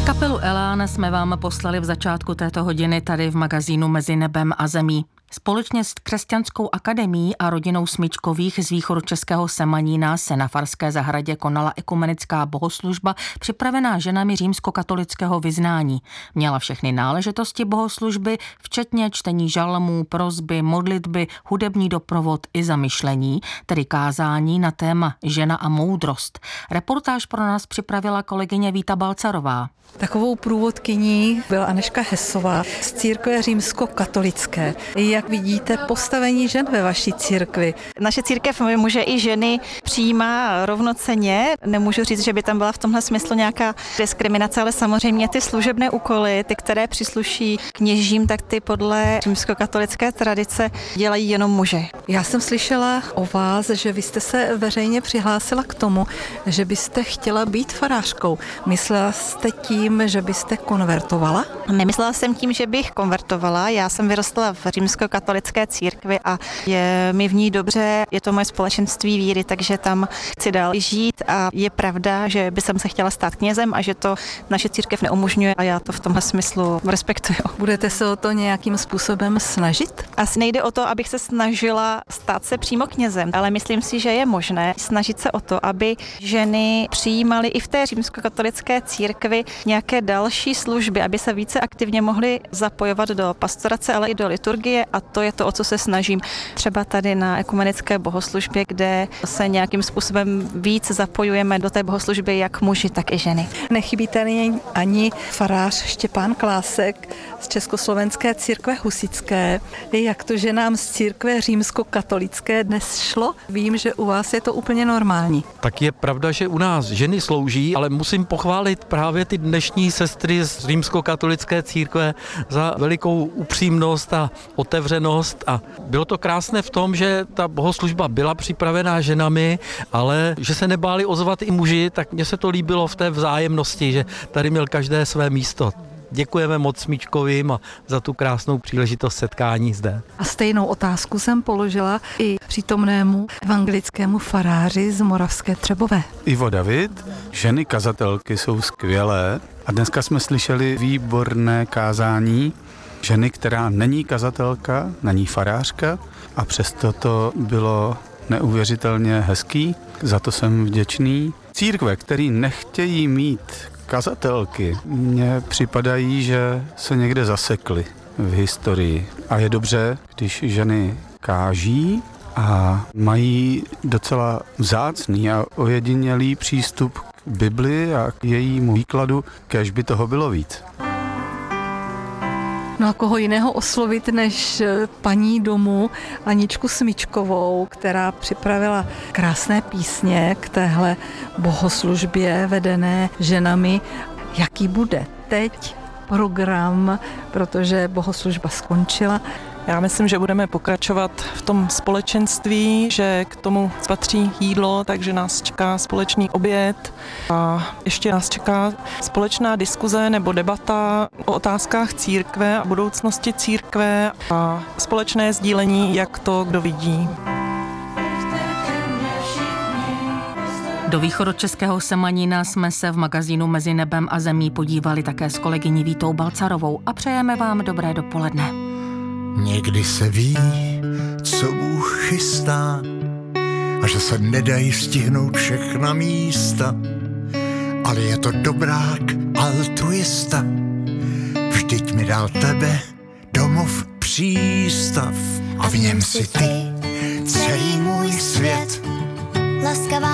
Kapelu Elán jsme vám poslali v začátku této hodiny tady v magazínu Mezi nebem a zemí. Společně s Křesťanskou akademií a rodinou Smyčkových z východočeského Semanína se na Farské zahradě konala ekumenická bohoslužba připravená ženami římskokatolického vyznání. Měla všechny náležitosti bohoslužby, včetně čtení žalmů, prosby, modlitby, hudební doprovod i zamyšlení, tedy kázání na téma žena a moudrost. Reportáž pro nás připravila kolegyně Víta Balcarová. Takovou průvodkyní byla Anežka Hesová z církve římskokatolické. Jak vidíte postavení žen ve vaší církvi? Naše církev muže i ženy přijímá rovnocenně. Nemůžu říct, že by tam byla v tomhle smyslu nějaká diskriminace, ale samozřejmě ty služebné úkoly, ty, které přísluší kněžím, tak ty podle římskokatolické tradice dělají jenom muži. Já jsem slyšela o vás, že vy jste se veřejně přihlásila k tomu, že byste chtěla být farářkou. Myslela jste tím, že byste konvertovala? Nemyslela jsem tím, že bych konvertovala. Já jsem vyrostla v římskokatolické církvi a je mi v ní dobře. Je to moje společenství víry, takže tam chci dál žít a je pravda, že by jsem se chtěla stát knězem a že to naše církev neumožňuje a já to v tomhle smyslu respektuju. Budete se o to nějakým způsobem snažit? Asi nejde o to, abych se snažila stát se přímo knězem, ale myslím si, že je možné snažit se o to, aby ženy přijímaly i v té římskokatolické církvi nějaké další služby, aby se více aktivně mohly zapojovat do pastorace, ale i do liturgie a to je to, o co se snažím. Třeba tady na ekumenické bohoslužbě, kde se nějakým způsobem víc zapojujeme do té bohoslužby jak muži, tak i ženy. Nechybí tady ani farář Štěpán Klásek z Československé církve husitské. Jak to, že nám z církve římskokatolické dnes šlo? Vím, že u vás je to úplně normální. Tak je pravda, že u nás ženy slouží, ale musím pochválit právě ty dnešní sestry z římskokatolické církve za velikou upřímnost a otevřenost a bylo to krásné v tom, že ta bohoslužba byla připravená ženami, ale že se nebáli ozvat i muži, tak mně se to líbilo v té vzájemnosti, že tady měl každé své místo. Děkujeme moc Smyčkovým a za tu krásnou příležitost setkání zde. A stejnou otázku jsem položila i přítomnému evangelickému faráři z Moravské Třebové. Ivo David, ženy kazatelky jsou skvělé a dneska jsme slyšeli výborné kázání ženy, která není kazatelka, není farářka a přesto to bylo neuvěřitelně hezký, za to jsem vděčný. Církve, který nechtějí mít kazatelky, mně připadají, že se někde zasekly v historii. A je dobře, když ženy káží a mají docela vzácný a ojedinělý přístup k Bibli a k jejímu výkladu, kéž by toho bylo víc. No a koho jiného oslovit než paní domu Aničku Smyčkovou, která připravila krásné písně k téhle bohoslužbě vedené ženami. Jaký bude teď program, protože bohoslužba skončila? Já myslím, že budeme pokračovat v tom společenství, že k tomu patří jídlo, takže nás čeká společný oběd a ještě nás čeká společná diskuze nebo debata o otázkách církve a budoucnosti církve a společné sdílení, jak to kdo vidí. Do východočeského Semanína jsme se v magazínu Mezi nebem a zemí podívali také s kolegyní Vítou Balcarovou a přejeme vám dobré dopoledne. Někdy se ví, co Bůh chystá a že se nedají stihnout všechna místa, ale je to dobrák altruista. Vždyť mi dal tebe domov přístav a v něm si ty celý můj svět. Laskavá